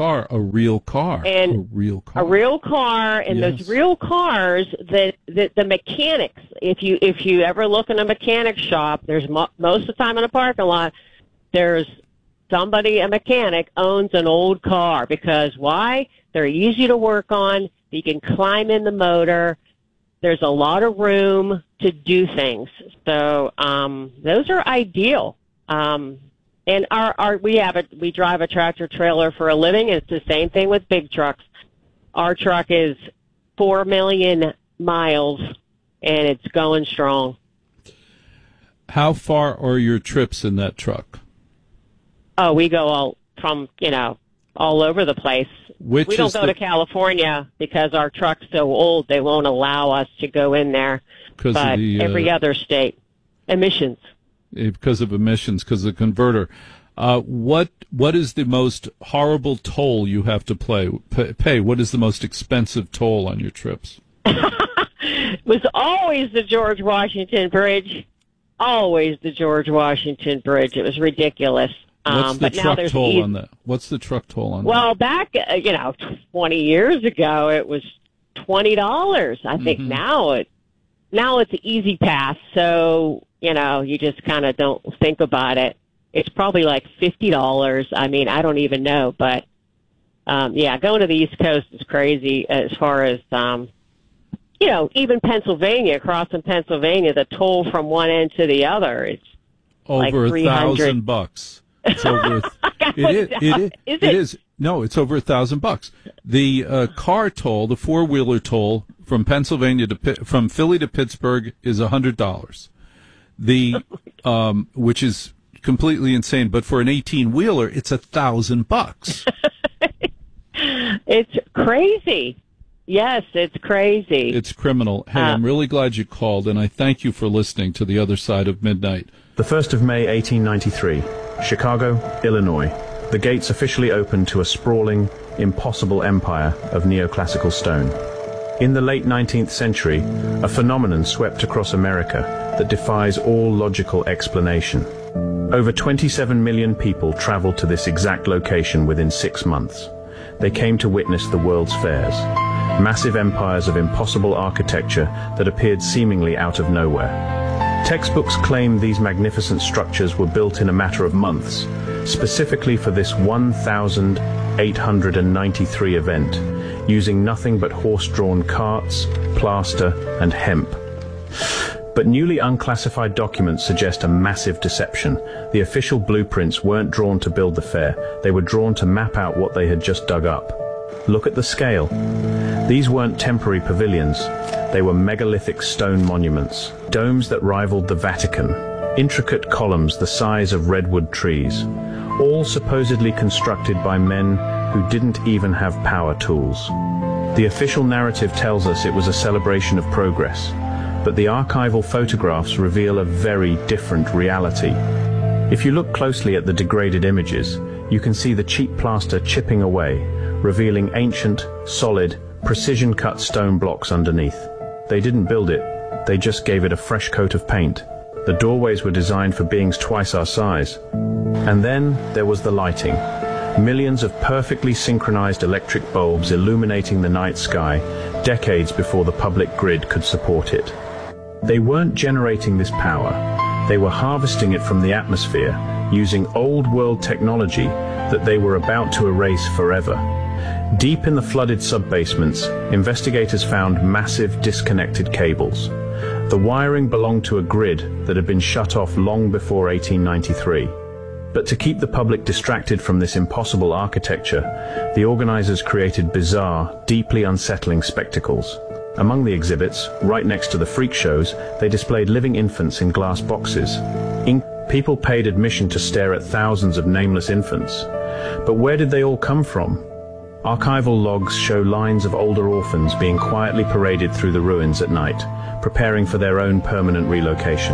car, a real car, and a real car, and yes. those real cars that the mechanics. If you ever look in a mechanic shop, there's most of the time in a parking lot, there's a mechanic owns an old car because why? They're easy to work on. You can climb in the motor. There's a lot of room to do things. So those are ideal. And we drive a tractor trailer for a living. It's the same thing with big trucks. Our truck is 4 million miles, and it's going strong. How far are your trips in that truck? Oh, we go all over the place. We don't go to California because our truck's so old they won't allow us to go in there. But every other state, emissions. Because of emissions, because of the converter. What is the most horrible toll you have to pay? What is the most expensive toll on your trips? It was always the George Washington Bridge. Always the George Washington Bridge. It was ridiculous. What's the truck toll on that? What's the truck toll on that? Well, back 20 years ago, it was $20. I think now it's Easy Pass, so you just kind of don't think about it. It's probably like $50. I mean, I don't even know, but going to the East Coast is crazy as far as even Pennsylvania, crossing Pennsylvania, the toll from one end to the other, it's over like $1,000. It's over. It is. No, it's over $1,000. The car toll, the 4-wheeler toll from Pennsylvania from Philly to Pittsburgh is $100. Which is completely insane. But for an 18-wheeler, it's $1,000. It's crazy. Yes, it's crazy. It's criminal. Hey, I'm really glad you called, and I thank you for listening to The Other Side of Midnight. The 1st of May, 1893, Chicago, Illinois. The gates officially opened to a sprawling, impossible empire of neoclassical stone. In the late 19th century, a phenomenon swept across America that defies all logical explanation. Over 27 million people traveled to this exact location within 6 months. They came to witness the world's fairs, massive empires of impossible architecture that appeared seemingly out of nowhere. Textbooks claim these magnificent structures were built in a matter of months, specifically for this 1,893 event, using nothing but horse-drawn carts, plaster, and hemp. But newly unclassified documents suggest a massive deception. The official blueprints weren't drawn to build the fair, they were drawn to map out what they had just dug up. Look at the scale. These weren't temporary pavilions, they were megalithic stone monuments, domes that rivaled the Vatican, intricate columns the size of redwood trees, all supposedly constructed by men who didn't even have power tools. The official narrative tells us it was a celebration of progress, but the archival photographs reveal a very different reality. If you look closely at the degraded images, you can see the cheap plaster chipping away, revealing ancient, solid, precision-cut stone blocks underneath. They didn't build it, they just gave it a fresh coat of paint. The doorways were designed for beings twice our size. And then there was the lighting. Millions of perfectly synchronized electric bulbs illuminating the night sky, decades before the public grid could support it. They weren't generating this power. They were harvesting it from the atmosphere, using old-world technology that they were about to erase forever. Deep in the flooded sub-basements, investigators found massive disconnected cables. The wiring belonged to a grid that had been shut off long before 1893. But to keep the public distracted from this impossible architecture, the organizers created bizarre, deeply unsettling spectacles. Among the exhibits, right next to the freak shows, they displayed living infants in glass boxes. People paid admission to stare at thousands of nameless infants. But where did they all come from? Archival logs show lines of older orphans being quietly paraded through the ruins at night, preparing for their own permanent relocation.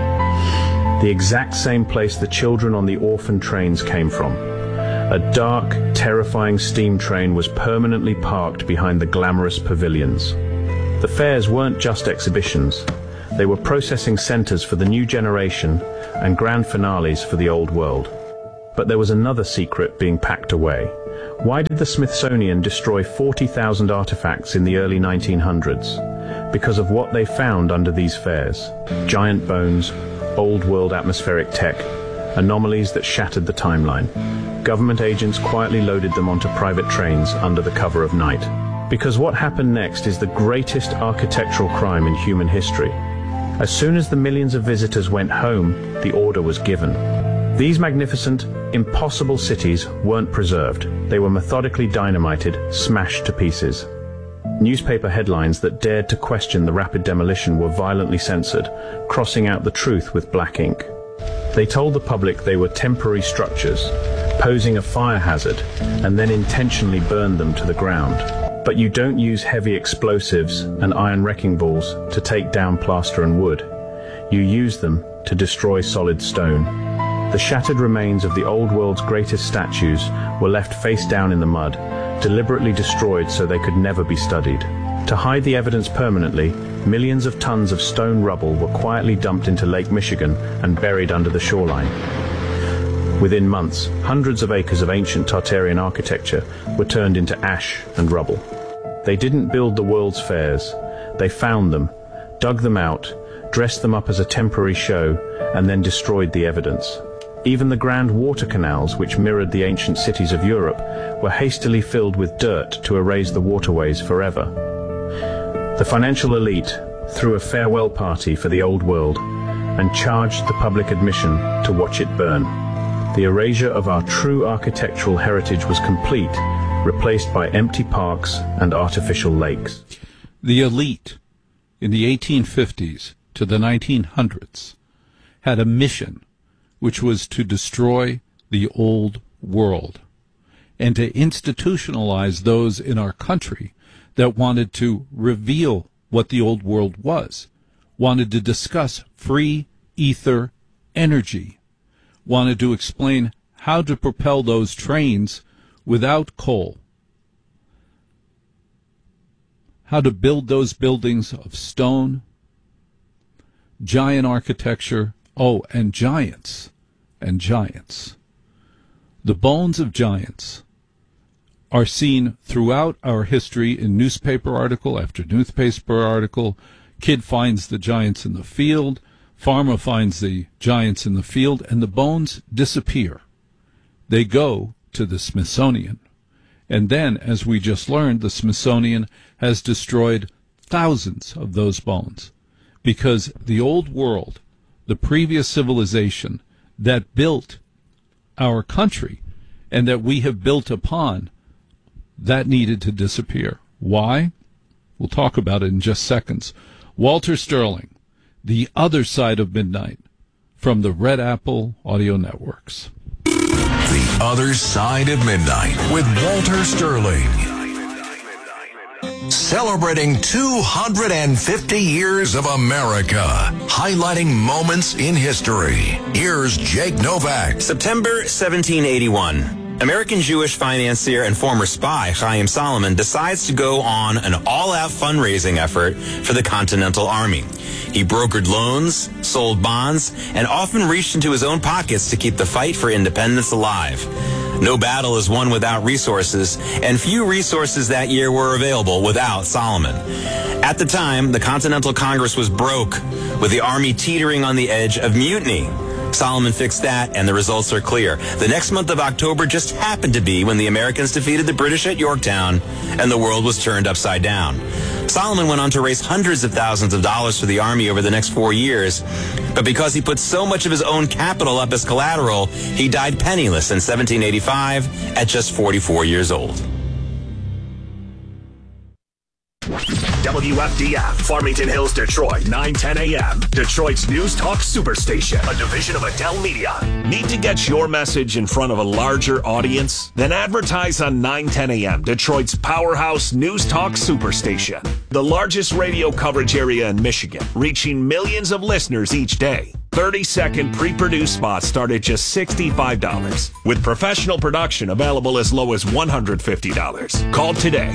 The exact same place the children on the orphan trains came from. A dark, terrifying steam train was permanently parked behind the glamorous pavilions. The fairs weren't just exhibitions. They were processing centers for the new generation and grand finales for the old world. But there was another secret being packed away. Why did the Smithsonian destroy 40,000 artifacts in the early 1900s? Because of what they found under these fairs. Giant bones, old-world atmospheric tech, anomalies that shattered the timeline. Government agents quietly loaded them onto private trains under the cover of night. Because what happened next is the greatest architectural crime in human history. As soon as the millions of visitors went home, the order was given. These magnificent, impossible cities weren't preserved. They were methodically dynamited, smashed to pieces. Newspaper headlines that dared to question the rapid demolition were violently censored, crossing out the truth with black ink. They told the public they were temporary structures, posing a fire hazard, and then intentionally burned them to the ground. But you don't use heavy explosives and iron wrecking balls to take down plaster and wood. You use them to destroy solid stone. The shattered remains of the old world's greatest statues were left face down in the mud, deliberately destroyed so they could never be studied. To hide the evidence permanently, millions of tons of stone rubble were quietly dumped into Lake Michigan and buried under the shoreline. Within months, hundreds of acres of ancient Tartarian architecture were turned into ash and rubble. They didn't build the world's fairs. They found them, dug them out, dressed them up as a temporary show, and then destroyed the evidence. Even the grand water canals, which mirrored the ancient cities of Europe, were hastily filled with dirt to erase the waterways forever. The financial elite threw a farewell party for the old world and charged the public admission to watch it burn. The erasure of our true architectural heritage was complete, replaced by empty parks and artificial lakes. The elite in the 1850s to the 1900s had a mission, which was to destroy the old world and to institutionalize those in our country that wanted to reveal what the old world was, wanted to discuss free ether energy, wanted to explain how to propel those trains without coal, how to build those buildings of stone, giant architecture, and giants and giants. The bones of giants are seen throughout our history in newspaper article after newspaper article. Kid finds the giants in the field, farmer finds the giants in the field, and the bones disappear. They go to the Smithsonian. And then, as we just learned, the Smithsonian has destroyed thousands of those bones because the old world, the previous civilization that built our country and that we have built upon, that needed to disappear. Why? We'll talk about it in just seconds. Walter Sterling, The Other Side of Midnight, from the Red Apple Audio Networks. The Other Side of Midnight with Walter Sterling. Celebrating 250 years of America, highlighting moments in history. Here's Jake Novak. September 1781. American Jewish financier and former spy Chaim Solomon decides to go on an all-out fundraising effort for the Continental Army. He brokered loans, sold bonds, and often reached into his own pockets to keep the fight for independence alive. No battle is won without resources, and few resources that year were available without Solomon. At the time, the Continental Congress was broke, with the Army teetering on the edge of mutiny. Solomon fixed that, and the results are clear. The next month of October just happened to be when the Americans defeated the British at Yorktown, and the world was turned upside down. Solomon went on to raise hundreds of thousands of dollars for the Army over the next 4 years, but because he put so much of his own capital up as collateral, he died penniless in 1785 at just 44 years old. WFDF, Farmington Hills, Detroit, 9:10 a.m. Detroit's News Talk Superstation, a division of Adele Media. Need to get your message in front of a larger audience? Then advertise on 9:10 a.m. Detroit's powerhouse News Talk Superstation, the largest radio coverage area in Michigan, reaching millions of listeners each day. 30-second pre-produced spots start at just $65, with professional production available as low as $150. Call today,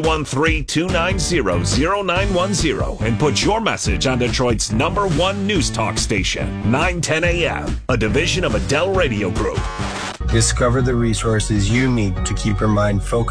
313-290-0910, and put your message on Detroit's #1 news talk station, 910 a.m., a division of Adele Radio Group. Discover the resources you need to keep your mind focused